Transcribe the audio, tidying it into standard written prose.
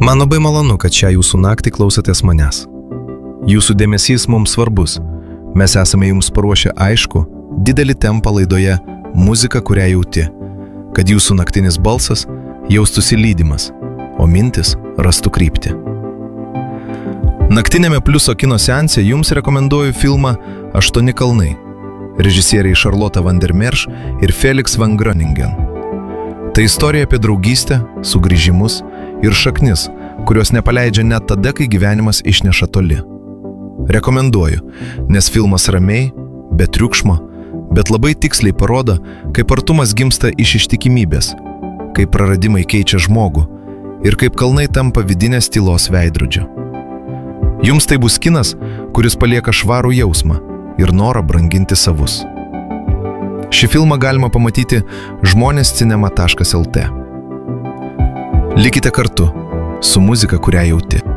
Man labai malonu, kad šią jūsų naktį klausotės manęs. Jūsų dėmesys mums svarbus. Mes esame jums paruošę aišku, didelį tempą laidoje Muzika, kurią jauti, kad jūsų naktinis balsas jaustųsi lydimas, o mintis rastų kryptį. Naktinėme Pliuso kino seanse jums rekomenduoju filmą 8 kalnai, režisieriai Charlotte van der Merch ir Felix van Groningen. Tai istorija apie draugystę, sugrįžimus ir šaknis, kurios nepaleidžia net tada, kai gyvenimas išneša toli. Rekomenduoju, nes filmas ramiai, be triukšmo, bet labai tiksliai parodo, kaip artumas gimsta iš ištikimybės, kaip praradimai keičia žmogų ir kaip kalnai tampa vidinės tylos veidrodžiu. Jums tai bus kinas, kuris palieka švarų jausmą ir norą branginti savus. Šį filmą galima pamatyti žmonėscinema.lt. Likite kartu su muzika, kurią jauti.